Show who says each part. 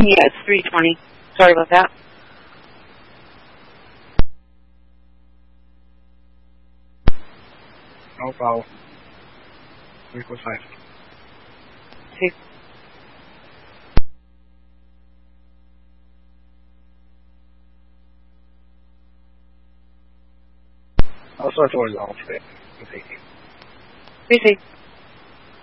Speaker 1: Yeah, it's 320. Sorry about that.
Speaker 2: No problem. 345.
Speaker 1: Okay.
Speaker 2: I'll start towards the home today. 380.
Speaker 1: 380.